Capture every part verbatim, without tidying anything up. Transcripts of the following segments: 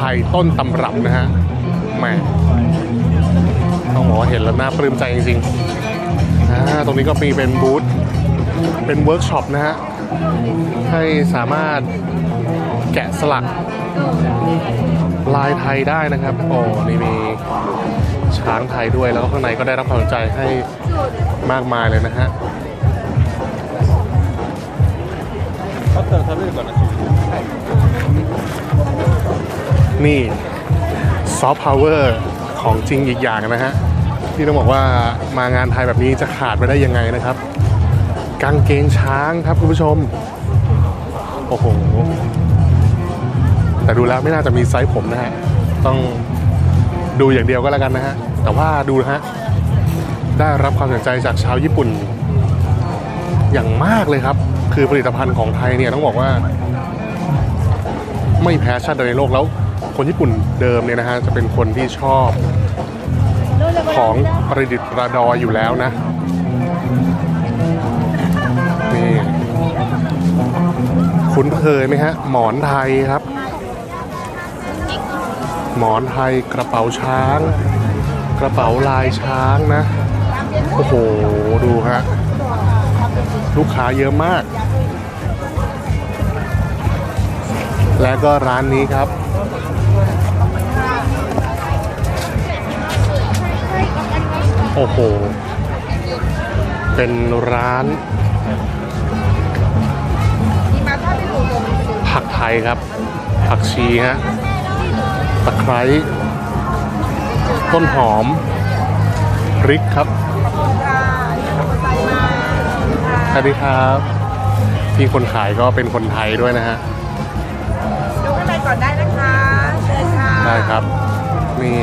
ยต้นตำรับนะฮะแหมต้องบอกว่าเห็นแล้วน่าปลื้มใจจริงๆอ่าตรงนี้ก็มีเป็นบูธเป็นเวิร์กช็อปนะฮะให้สามารถแกะสลักลายไทยได้นะครับโอ้นี่มีช้างไทยด้วยแล้วข้างในก็ได้รับความสนใจให้มากมายเลยนะฮะนี่ซอฟต์พาวเวอร์ของจริงอีกอย่างนะฮะที่ต้องบอกว่ามางานไทยแบบนี้จะขาดไปได้ยังไงนะครับกางเกงช้างครับคุณผู้ชมโอ้โหแต่ดูแล้วไม่น่าจะมีไซส์ผมนะฮะต้องดูอย่างเดียวก็แล้วกันนะฮะแต่ว่าดูนะฮะได้รับความสนใจจากชาวญี่ปุ่นอย่างมากเลยครับคือผลิตภัณฑ์ของไทยเนี่ยต้องบอกว่าไม่แพ้ชาติใดในโลกแล้วคนญี่ปุ่นเดิมเนี่ยนะฮะจะเป็นคนที่ชอบของประดิษฐ์ประดอยอยู่แล้วนะนี่คุ้นเคยไหมฮะหมอนไทยครับหมอนไทยกระเป๋าช้างกระเป๋าลายช้างนะโอ้โหดูฮะลูกค้าเยอะมากและก็ร้านนี้ครับโอ้โหเป็นร้านผักไทยครับผักชีฮะตะไคร้ต้นหอมพริกครับสวัสดีครับพี่คนขายก็เป็นคนไทยด้วยนะฮะดูข้างในก่อนได้นะคะเชิญค่ะได้ครับนี่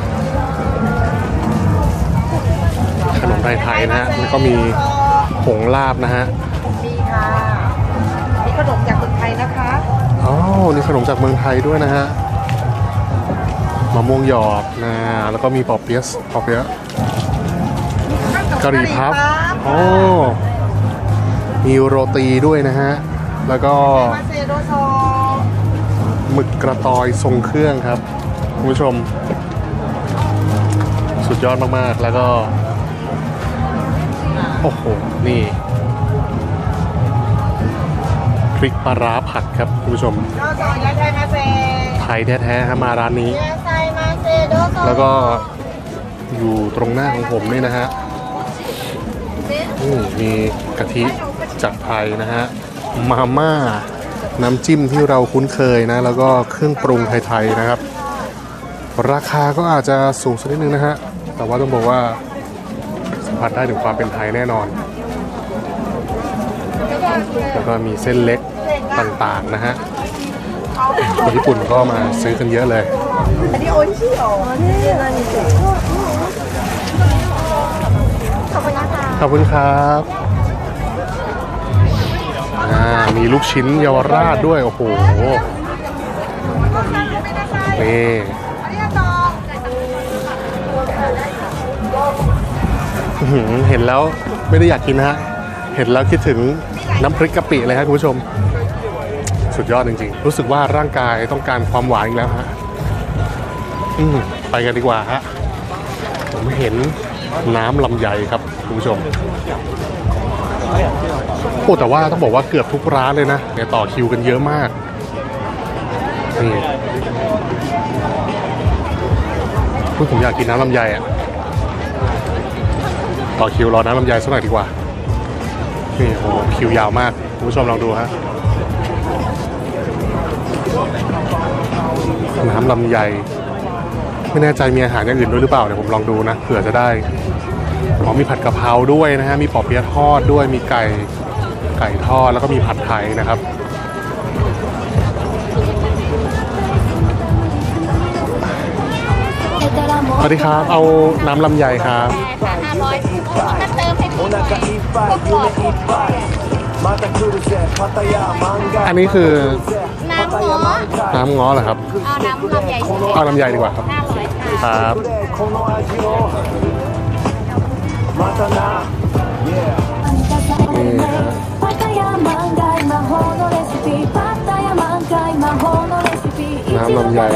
ขนมไทยๆนะฮะแล้วก็มีผงลาบนะฮะมีค่ะมีขนมจากเมืองไทยนะคะอ๋อนี่ขนมจากเมืองไทยด้วยนะฮะมะม่วงหยอกนะแล้วก็มีปอเปี๊ยะปอเปี๊ยะกะหรี่พับโอ้มีโรตีด้วยนะฮะแล้วก็หมึกกระตอยทรงเครื่องครับคุณผู้ชมสุดยอดมากๆแล้วก็โอ้โหนี่พริกปลาร้าผัดครับคุณผู้ชมไทยแท้ๆครับมาร้านนี้แล้วก็อยู่ตรงหน้าของผมนี่นะฮะมีกะทิจากไทยนะฮะมาม่าน้ำจิ้มที่เราคุ้นเคยนะแล้วก็เครื่องปรุงไทยๆนะครับราคาก็อาจจะสูงสักนิดนึงนะฮะแต่ว่าต้องบอกว่าสัมผัสได้ถึงความเป็นไทยแน่นอนแล้วก็มีเส้นเล็กต่างๆนะฮะคนญี่ปุ่นก็มาซื้อกันเยอะเลยอันนี้โออิชิโร่ขอบคุณนะคะขอบคุณครับอ่ามีลูกชิ้นเยาวราชด้วยโอ้โหนี่เห็นแล้วไม่ได้อยากกินนะฮะเห็นแล้วคิดถึงน้ำพริกกะปิเลยครับคุณผู้ชมสุดยอดจริงๆรู้สึกว่าร่างกายต้องการความหวานอีกแล้วฮะอืมไปกันดีกว่าฮะผมเห็นน้ำลำไยครับคุณผู้ชมโอ้แต่ว่าต้องบอกว่าเกือบทุกร้านเลยนะเนี่ยต่อคิวกันเยอะมากนี่ผมอยากกินน้ำลำไยอ่ะต่อคิวรอน้ำลำไยสักหน่อยดีกว่านี่โอ้คิวยาวมากคุณผู้ชมลองดูฮะน้ำลำไยไม่แน่ใจมีอาหารอย่างอื่นด้วยหรือเปล่าเดี๋ยวผมลองดูนะเผื่อจะได้อ๋อมีผัดกะเพราด้วยนะฮะมีปอเปี๊ยะทอดด้วยมีไก่ไก่ทอดแล้วก็มีผัดไทยนะครับสวัสดีครับเอาน้ำลำไยครับห้าร้อยถ้าเติมให้พี่อันนี้คือน้ำง้อน้ำง้อเหรอครับเอาน้ำลำไยเอาลำไยดีกว่าครับห้าร้อยครับนี่ฮะน้ำลำไย